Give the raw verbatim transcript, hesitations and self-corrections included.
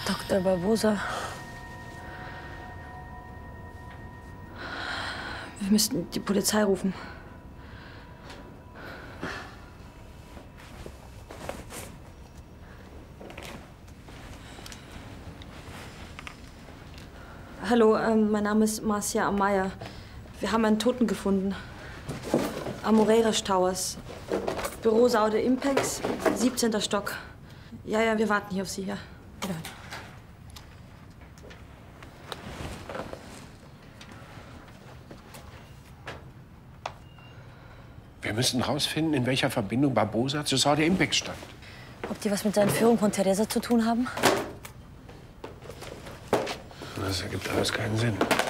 Doktor Barbosa. Wir müssten die Polizei rufen. Hallo, ähm, mein Name ist Marcia Amaya. Wir haben einen Toten gefunden. Am Moreiras Towers. Büro Saude Impex, siebzehnter Stock. Ja, ja, wir warten hier auf Sie, ja. Wiederhören. Wir müssen herausfinden, in welcher Verbindung Barbosa zu Saude Impex stand. Ob die was mit der Entführung von Teresa zu tun haben? Das ergibt alles keinen Sinn.